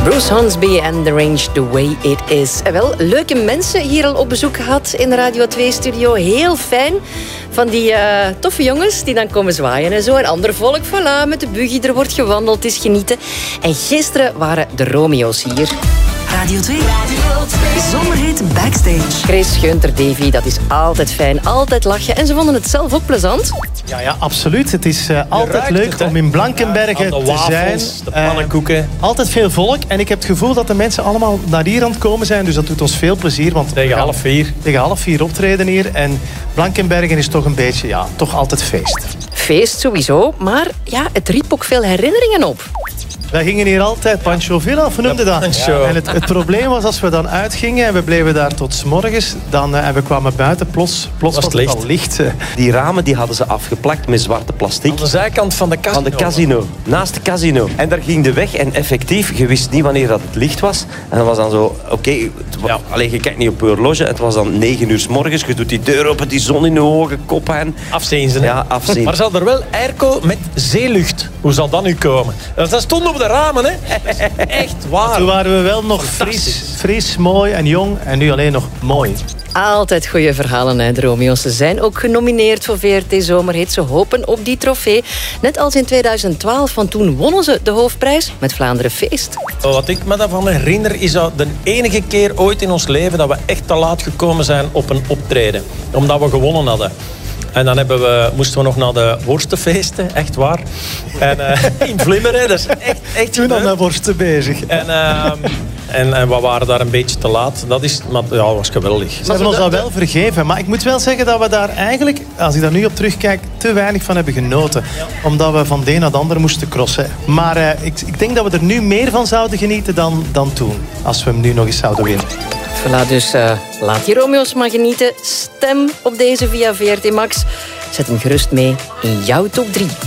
Bruce Hornsby en The Range The Way It Is. Wel, leuke mensen hier al op bezoek gehad in de Radio 2-studio. Heel fijn. Van die toffe jongens die dan komen zwaaien en zo. En ander volk, voilà, met de buggy, er wordt gewandeld, het is genieten. En gisteren waren de Romeo's hier. Radio 2. Zomerhit Backstage. Chris, Gunther, Davy, dat is altijd fijn, altijd lachen. En ze vonden het zelf ook plezant. Ja, absoluut. Het is altijd leuk om in Blankenbergen de te wafels, zijn. De pannenkoeken. Altijd veel volk. En ik heb het gevoel dat de mensen allemaal naar hier aan het komen zijn. Dus dat doet ons veel plezier. Want Tegen half 4. Tegen half 4 optreden hier. En Blankenbergen is toch een beetje, toch altijd feest. Feest sowieso, maar ja, het riep ook veel herinneringen op. Wij gingen hier altijd Pancho Villa, of hoe noemde dat? Pancho. En het probleem was, als we dan uitgingen en we bleven daar tot 's morgens, en we kwamen buiten, plots was het licht. al licht. Die ramen die hadden ze afgeplakt met zwarte plastic. Aan de zijkant van de casino. Van de casino, naast de casino. En daar ging de weg en effectief, je wist niet wanneer dat het licht was. En dat was dan zo, alleen je kijkt niet op je horloge. Het was dan 9 uur 's morgens, je doet die deur open, die zon in je ogen, kop aan. Afzien ze, hè? Ja, afzien. Maar zal er wel airco met zeelucht? Hoe zal dat nu komen? Dat stond op de ramen, hè? Echt waar. Toen waren we wel nog fris, mooi en jong. En nu alleen nog mooi. Altijd goede verhalen, hè, de Romeo's. Ze zijn ook genomineerd voor VRT Zomerhit. Ze hopen op die trofee. Net als in 2012, want toen wonnen ze de hoofdprijs met Vlaanderen Feest. Wat ik me daarvan herinner, is dat de enige keer ooit in ons leven dat we echt te laat gekomen zijn op een optreden. Omdat we gewonnen hadden. En dan moesten we nog naar de worstenfeesten, echt waar. En in Vlimmeren, dat is echt Toen aan de worsten bezig. En we waren daar een beetje te laat. Dat was geweldig. Ze hebben ons dat wel vergeven. Maar ik moet wel zeggen dat we daar eigenlijk, als ik daar nu op terugkijk, te weinig van hebben genoten. Ja. Omdat we van de een naar de ander moesten crossen. Maar ik denk dat we er nu meer van zouden genieten dan toen. Als we hem nu nog eens zouden winnen. Voilà, dus laat die Romeo's maar genieten. Stem op deze via VRT Max. Zet hem gerust mee in jouw top 3.